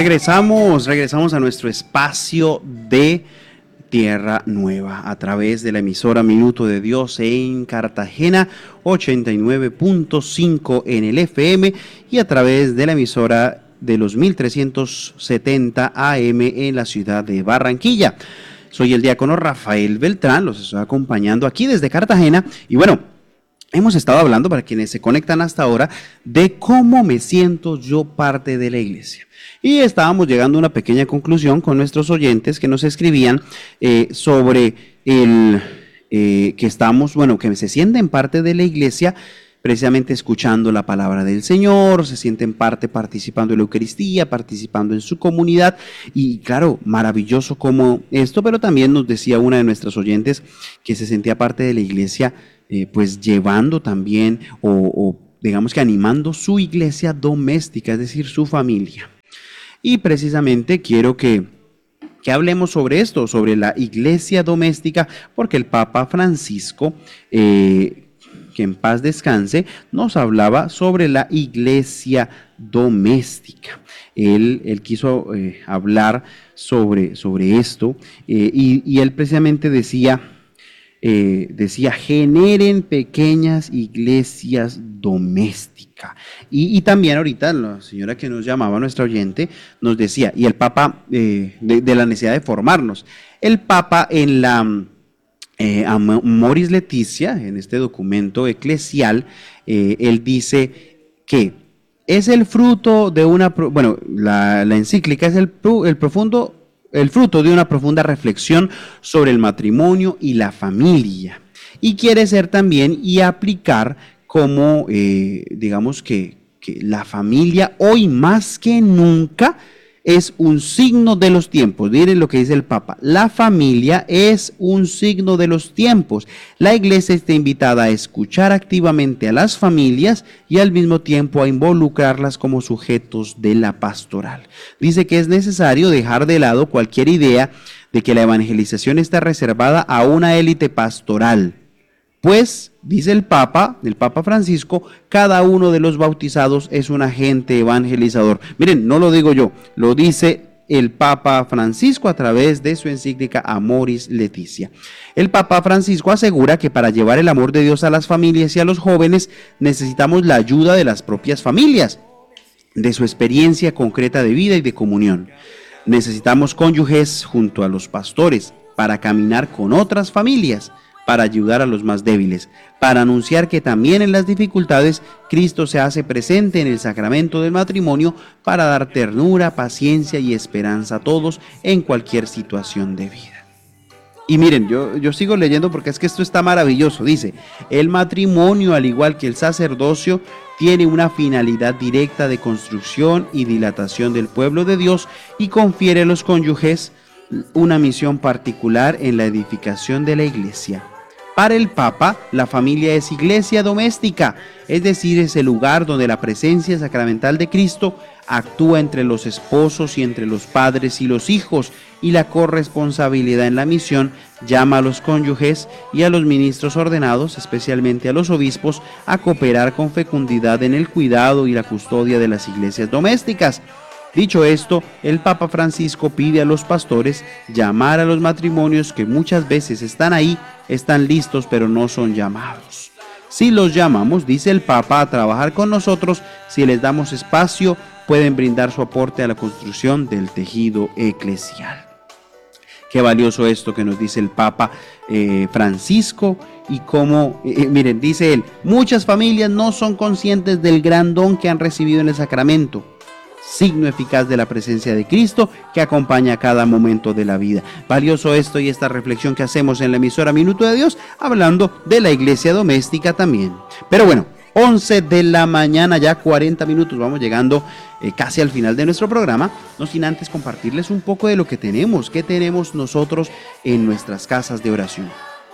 Regresamos a nuestro espacio de Tierra Nueva a través de la emisora Minuto de Dios en Cartagena, 89.5 en el FM y a través de la emisora de los 1370 AM en la ciudad de Barranquilla. Soy el diácono Rafael Beltrán, los estoy acompañando aquí desde Cartagena y bueno, hemos estado hablando, para quienes se conectan hasta ahora, de cómo me siento yo parte de la iglesia. Y estábamos llegando a una pequeña conclusión con nuestros oyentes que nos escribían sobre que estamos, bueno, que se sienten parte de la iglesia precisamente escuchando la palabra del Señor, se sienten parte participando en la Eucaristía, participando en su comunidad y claro, maravilloso como esto, pero también nos decía una de nuestras oyentes que se sentía parte de la iglesia pues llevando también o digamos que animando su iglesia doméstica, es decir, su familia. Y precisamente quiero que hablemos sobre esto, sobre la iglesia doméstica, porque el Papa Francisco, que en paz descanse, nos hablaba sobre la iglesia doméstica. Él quiso hablar sobre esto y él precisamente decía, generen pequeñas iglesias domésticas. Y también ahorita la señora que nos llamaba, nuestra oyente, nos decía, y el Papa, de la necesidad de formarnos. El Papa en la Amoris Laetitia, en este documento eclesial, él dice que es el fruto de una, bueno, la encíclica es el fruto de una profunda reflexión sobre el matrimonio y la familia. Y quiere ser también y aplicar como, digamos que la familia hoy más que nunca es un signo de los tiempos. Miren lo que dice el Papa. La familia es un signo de los tiempos. La iglesia está invitada a escuchar activamente a las familias y al mismo tiempo a involucrarlas como sujetos de la pastoral. Dice que es necesario dejar de lado cualquier idea de que la evangelización está reservada a una élite pastoral. Pues, dice el Papa Francisco, cada uno de los bautizados es un agente evangelizador. Miren, no lo digo yo, lo dice el Papa Francisco a través de su encíclica Amoris Laetitia. El Papa Francisco asegura que para llevar el amor de Dios a las familias y a los jóvenes necesitamos la ayuda de las propias familias, de su experiencia concreta de vida y de comunión. Necesitamos cónyuges junto a los pastores para caminar con otras familias, para ayudar a los más débiles, para anunciar que también en las dificultades Cristo se hace presente en el sacramento del matrimonio para dar ternura, paciencia y esperanza a todos en cualquier situación de vida. Y miren, yo sigo leyendo porque es que esto está maravilloso. Dice, el matrimonio, al igual que el sacerdocio, tiene una finalidad directa de construcción y dilatación del pueblo de Dios y confiere a los cónyuges una misión particular en la edificación de la iglesia. Para el Papa, la familia es iglesia doméstica, es decir, es el lugar donde la presencia sacramental de Cristo actúa entre los esposos y entre los padres y los hijos, y la corresponsabilidad en la misión llama a los cónyuges y a los ministros ordenados, especialmente a los obispos, a cooperar con fecundidad en el cuidado y la custodia de las iglesias domésticas. Dicho esto, el Papa Francisco pide a los pastores llamar a los matrimonios que muchas veces están ahí, están listos, pero no son llamados. Si los llamamos, dice el Papa, a trabajar con nosotros, si les damos espacio, pueden brindar su aporte a la construcción del tejido eclesial. Qué valioso esto que nos dice el Papa Francisco y cómo, miren, dice él, muchas familias no son conscientes del gran don que han recibido en el sacramento, signo eficaz de la presencia de Cristo que acompaña a cada momento de la vida. Valioso esto y esta reflexión que hacemos en la emisora Minuto de Dios, hablando de la iglesia doméstica también. Pero bueno, 11 de la mañana, ya 40 minutos, vamos llegando casi al final de nuestro programa, no sin antes compartirles un poco de lo que tenemos, qué tenemos nosotros en nuestras casas de oración.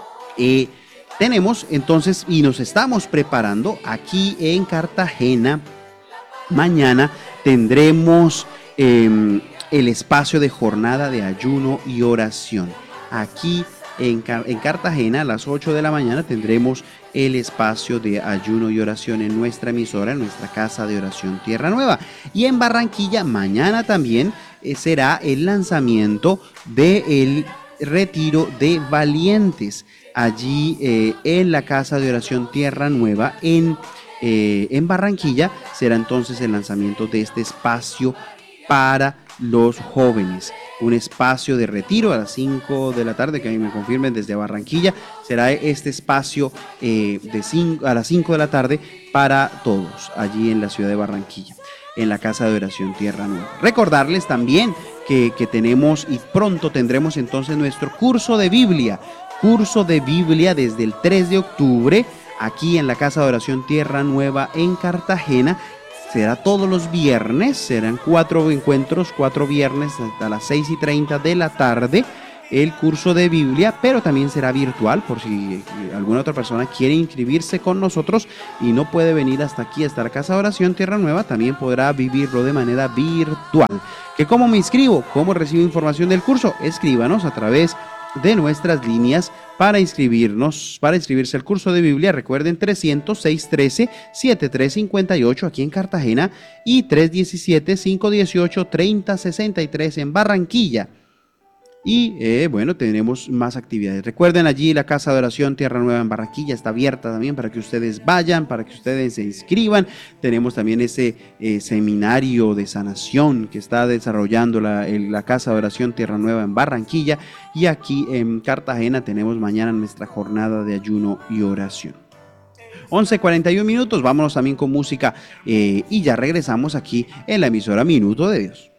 Tenemos entonces y nos estamos preparando aquí en Cartagena. Mañana tendremos el espacio de jornada de ayuno y oración. Aquí En Cartagena a las 8 de la mañana tendremos el espacio de ayuno y oración en nuestra emisora, en nuestra casa de oración Tierra Nueva. Y en Barranquilla mañana también será el lanzamiento del retiro de valientes allí en la casa de oración Tierra Nueva en Barranquilla. Será entonces el lanzamiento de este espacio para los jóvenes, un espacio de retiro a las 5 de la tarde, que a mí me confirmen desde Barranquilla. Será este espacio a las 5 de la tarde para todos allí en la ciudad de Barranquilla, en la casa de oración Tierra Nueva. Recordarles también que tenemos y pronto tendremos entonces nuestro curso de Biblia desde el 3 de octubre aquí en la casa de oración Tierra Nueva en Cartagena. Será todos los viernes, serán 4 encuentros, 4 viernes hasta las 6:30 de la tarde el curso de Biblia, pero también será virtual por si alguna otra persona quiere inscribirse con nosotros y no puede venir hasta aquí, hasta la casa de oración Tierra Nueva, también podrá vivirlo de manera virtual. ¿Que cómo me inscribo? ¿Cómo recibo información del curso? Escríbanos a través de nuestras líneas para inscribirse al curso de Biblia. Recuerden 300-613-7358 aquí en Cartagena y 317-518-3063 en Barranquilla. Y bueno, tenemos más actividades. Recuerden, allí la Casa de Oración Tierra Nueva en Barranquilla está abierta también para que ustedes vayan, para que ustedes se inscriban. Tenemos también ese seminario de sanación que está desarrollando la Casa de Oración Tierra Nueva en Barranquilla. Y aquí en Cartagena tenemos mañana nuestra jornada de ayuno y oración. 11:41, vámonos también con música y ya regresamos aquí en la emisora Minuto de Dios.